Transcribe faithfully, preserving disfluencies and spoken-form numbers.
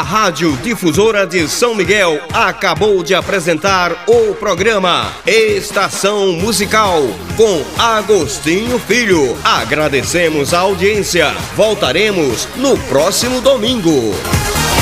Rádio Difusora de São Miguel acabou de apresentar o programa Estação Musical com Agostinho Filho. Agradecemos a audiência. Voltaremos no próximo domingo.